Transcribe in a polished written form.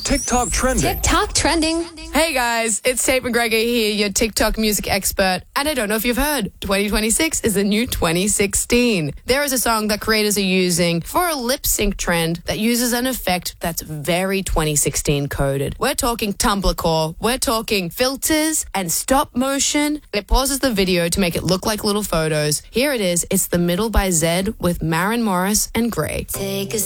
TikTok trending. TikTok trending. Hey guys, it's Tate McGregor here, your TikTok music expert. And I don't know if you've heard, 2026 is the new 2016. There is a song that creators are using for a lip sync trend that uses an effect that's very 2016 coded. We're talking Tumblr core, we're talking filters and stop motion. It pauses the video to make it look like little photos. Here it is, it's The Middle by Zed with Maren Morris and Gray. Take a